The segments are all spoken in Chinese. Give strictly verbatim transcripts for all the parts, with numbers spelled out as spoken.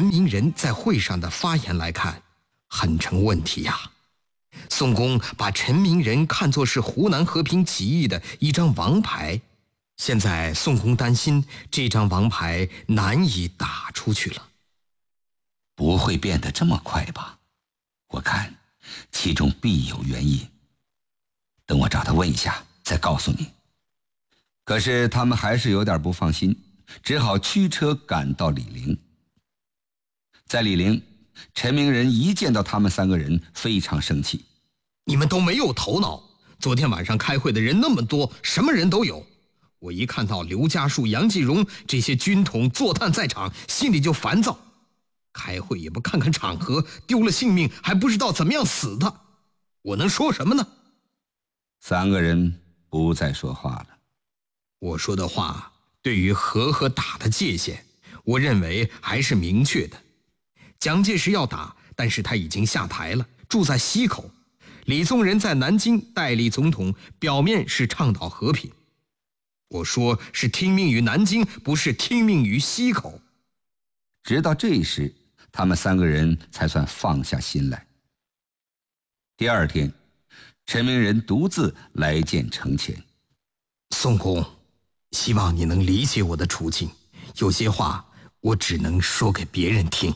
陈明仁在会上的发言来看，很成问题呀。宋公把陈明仁看作是湖南和平起义的一张王牌，现在宋公担心这张王牌难以打出去了。 不会变得这么快吧？我看其中必有原因。等我找他问一下，再告诉你。可是他们还是有点不放心，只好驱车赶到醴陵。在醴陵，陈明仁一见到他们三个人，非常生气。 你们都没有头脑！昨天晚上开会的人那么多，什么人都有。我一看到刘家树、杨继荣这些军统坐探在场，心里就烦躁。开会也不看看场合，丢了性命还不知道怎么样死的，我能说什么呢？ 三个人不再说话了。 我说的话对于和和打的界限，我认为还是明确的。蒋介石要打，但是他已经下台了，住在西口。李宗仁在南京代理总统，表面是倡导和平。我说是听命于南京，不是听命于西口。 直到这时，他们三个人才算放下心来。第二天，陈明仁独自来见程潜。 宋公，希望你能理解我的处境，有些话我只能说给别人听。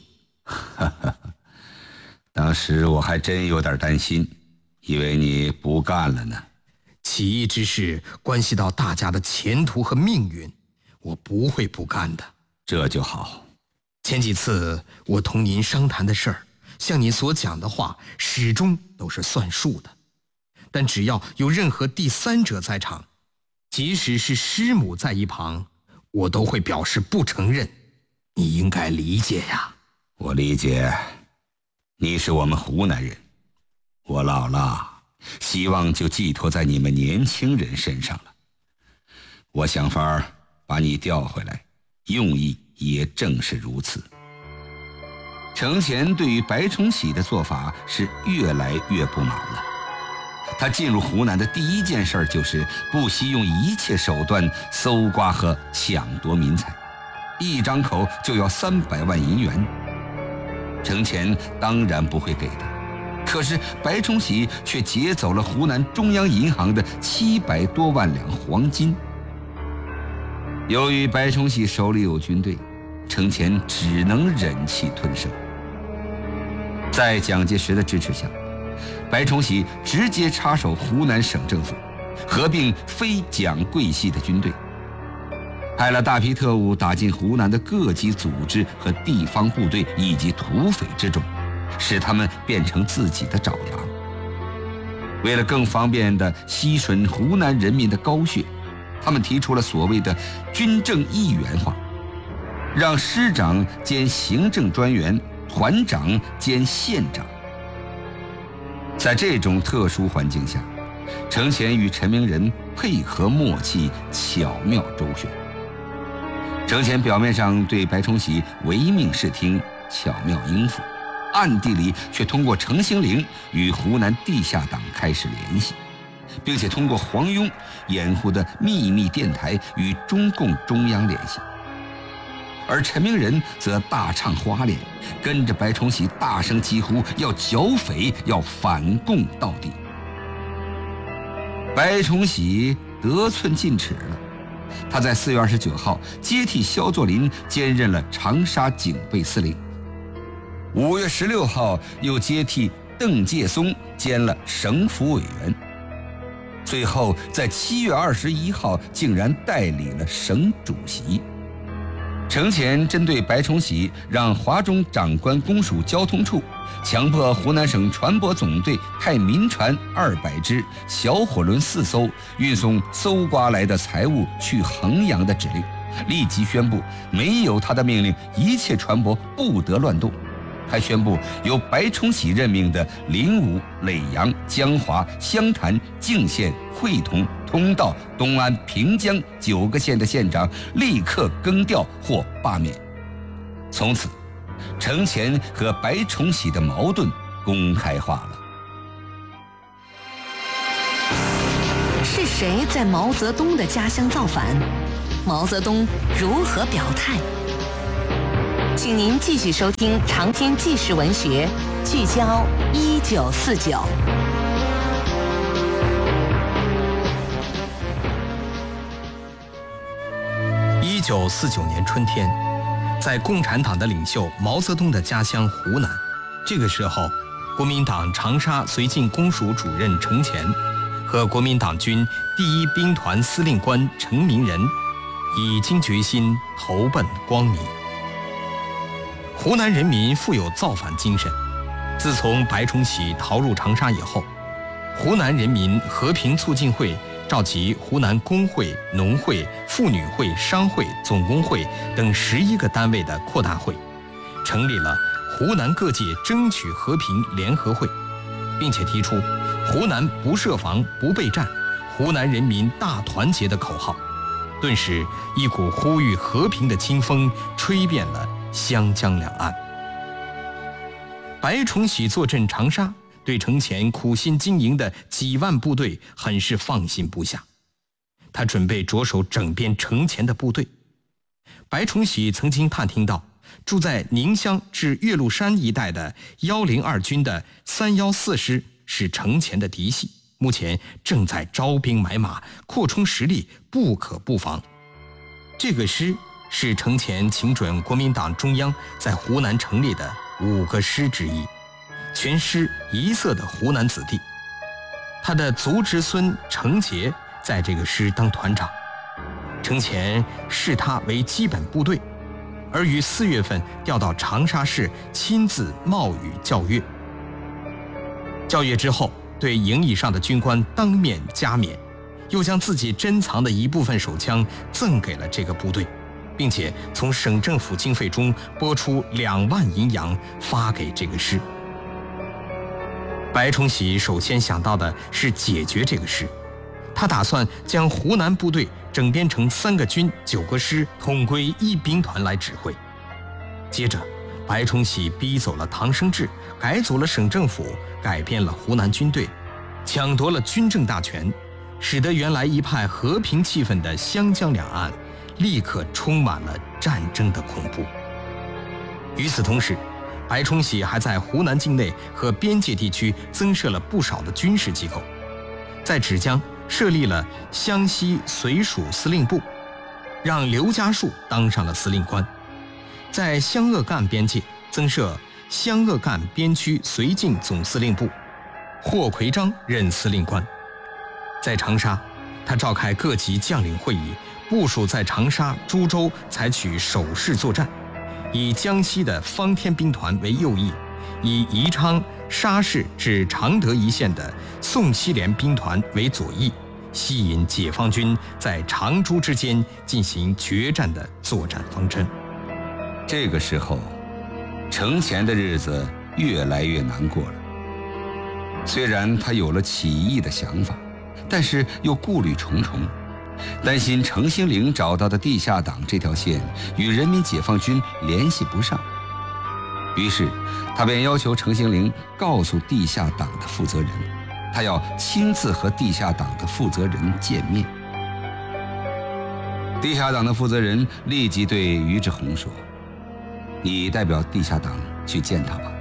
当时我还真有点担心，以为你不干了呢。 起义之事关系到大家的前途和命运，我不会不干的。 这就好。 前几次我同您商谈的事儿，像你所讲的话，始终都是算数的。但只要有任何第三者在场，即使是师母在一旁，我都会表示不承认。你应该理解呀。 我理解，你是我们湖南人，我老了，希望就寄托在你们年轻人身上了。我想法把你调回来，用意也正是如此。程潜对于白崇禧的做法是越来越不满了。他进入湖南的第一件事就是不惜用一切手段搜刮和抢夺民财，一张口就要三百万银元。程潜当然不会给的，可是白崇禧却劫走了湖南中央银行的七百多万两黄金。由于白崇禧手里有军队，程潜只能忍气吞声。在蒋介石的支持下，白崇禧直接插手湖南省政府，合并非蒋桂系的军队，派了大批特务打进湖南的各级组织和地方部队以及土匪之中，使他们变成自己的爪牙。为了更方便地吸吮湖南人民的膏血，他们提出了所谓的军政一元化，让师长兼行政专员，团长兼县长。在这种特殊环境下，程潜与陈明仁配合默契，巧妙周旋。程潜表面上对白崇禧唯命是听，巧妙应付，暗地里却通过程兴龄与湖南地下党开始联系，并且通过黄庸掩护的秘密电台与中共中央联系。而陈明仁则大唱花脸，跟着白崇禧大声疾呼要剿匪，要反共到底。白崇禧得寸进尺了，他在四月二十九号接替萧作霖兼任了长沙警备司令，五月十六号又接替邓介松兼了省府委员，最后在七月二十一号竟然代理了省主席。程潜针对白崇禧让华中长官公署交通处强迫湖南省船舶总队派民船二百只、小火轮四艘运送搜刮来的财物去衡阳的指令，立即宣布没有他的命令，一切船舶不得乱动。还宣布由白崇禧任命的灵武、耒阳、江华、湘潭、泾县、会同、通道、东安、平江九个县的县长立刻更调或罢免。从此，程潜和白崇禧的矛盾公开化了。 是谁在毛泽东的家乡造反？毛泽东如何表态？ 请您继续收听长篇纪实文学，聚焦一九四九。 一九四九年春天，在共产党的领袖毛泽东的家乡湖南，这个时候，国民党长沙绥靖公署主任程潜和国民党军第一兵团司令官程明仁已经决心投奔光明。湖南人民富有造反精神，自从白崇禧逃入长沙以后，湖南人民和平促进会召集湖南工会、农会、妇女会、商会、总工会等十一个单位的扩大会，成立了湖南各界争取和平联合会，并且提出湖南不设防不备战，湖南人民大团结的口号。顿时一股呼吁和平的清风吹遍了湘江两岸。白崇禧坐镇长沙，对程潜苦心经营的几万部队很是放心不下，他准备着手整编程潜的部队。白崇禧曾经探听到，住在宁乡至岳麓山一带的一零二军的三一四师是程潜的嫡系，目前正在招兵买马，扩充实力，不可不防。这个师是程潜请准国民党中央在湖南成立的五个师之一，全师一色的湖南子弟。他的族侄孙程杰在这个师当团长，程潜视他为基本部队，而于四月份调到长沙市亲自冒雨校阅。校阅之后，对营以上的军官当面加冕，又将自己珍藏的一部分手枪赠给了这个部队，并且从省政府经费中拨出两万银洋发给这个师。白崇禧首先想到的是解决这个师，他打算将湖南部队整编成三个军、九个师，统归一兵团来指挥。接着，白崇禧逼走了唐生智，改组了省政府，改编了湖南军队，抢夺了军政大权，使得原来一派和平气氛的湘江两岸立刻充满了战争的恐怖。与此同时，白崇禧还在湖南境内和边界地区增设了不少的军事机构，在芷江设立了湘西绥署司令部，让刘家树当上了司令官。在湘鄂赣边界增设湘鄂赣边区绥靖总司令部，霍奎章任司令官。在长沙，他召开各级将领会议，部署在长沙、株洲采取守势作战，以江西的方天兵团为右翼，以宜昌、沙市至常德一线的宋希濂兵团为左翼，吸引解放军在长株之间进行决战的作战方针。 这个时候，程潜的日子越来越难过了。虽然他有了起义的想法，但是又顾虑重重，担心程兴龄找到的地下党这条线与人民解放军联系不上，于是他便要求程兴龄告诉地下党的负责人，他要亲自和地下党的负责人见面。地下党的负责人立即对于志宏说：“你代表地下党去见他吧。”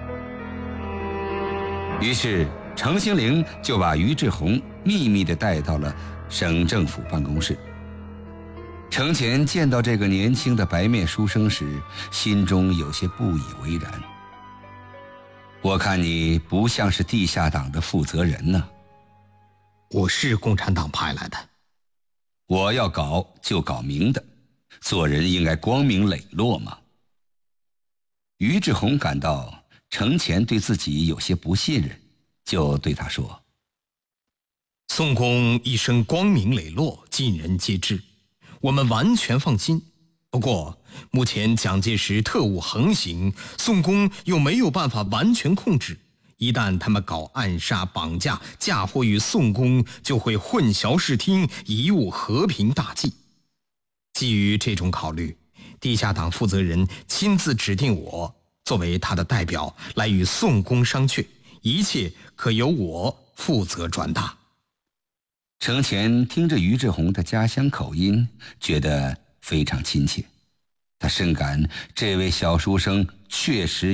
于是程兴龄就把于志宏秘密地带到了省政府办公室。程潜见到这个年轻的白面书生时，心中有些不以为然。我看你不像是地下党的负责人呢。 我是共产党派来的。 我要搞就搞明的，做人应该光明磊落嘛。于志宏感到程潜对自己有些不信任，就对他说：“ 宋公一生光明磊落，尽人皆知，我们完全放心。不过目前蒋介石特务横行，宋公又没有办法完全控制，一旦他们搞暗杀、绑架，嫁祸于宋公，就会混淆视听，贻误和平大计。基于这种考虑，地下党负责人亲自指定我作为他的代表来与宋公商榷，一切可由我负责转达。” 程潜听着于志宏的家乡口音，觉得非常亲切。 他深感这位小书生确实